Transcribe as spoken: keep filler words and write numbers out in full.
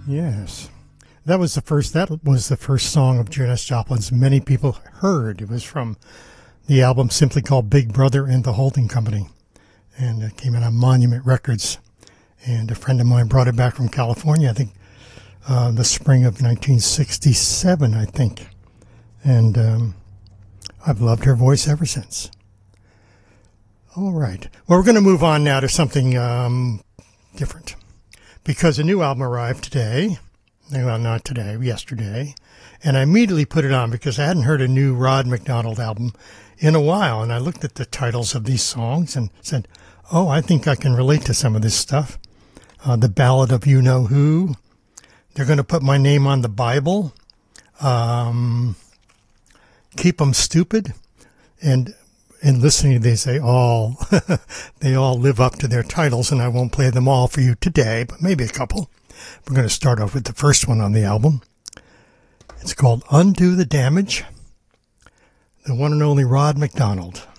Yes. That was the first that was the first song of Janis Joplin's many people heard. It was from the album simply called Big Brother and the Holding Company. And it came out on Monument Records. And a friend of mine brought it back from California, I think uh, the spring of nineteen sixty-seven, I think. And um, I've loved her voice ever since. All right. Well, we're going to move on now to something um, different. Because a new album arrived today. Well, not today, yesterday. And I immediately put it on because I hadn't heard a new Rod McDonald album in a while. And I looked at the titles of these songs and said, oh, I think I can relate to some of this stuff. Uh, the Ballad of You Know Who. They're going to put my name on the Bible. Um, Keep 'em Stupid. And in listening, they say all, they all live up to their titles, and I won't play them all for you today, but maybe a couple. We're going to start off with the first one on the album. It's called Undo the Damage. The one and only Rod McDonald.